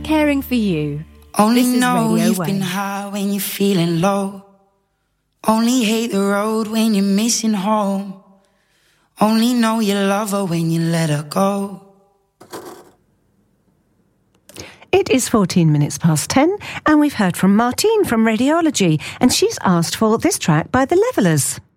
caring for you. Only This is know Radio you've Wave. been high when you're feeling low. Only hate the road when you're missing home. Only know you love her when you let her go. It is 14 minutes past 10, and we've heard from Martine from Radiology, and she's asked for this track by The Levellers.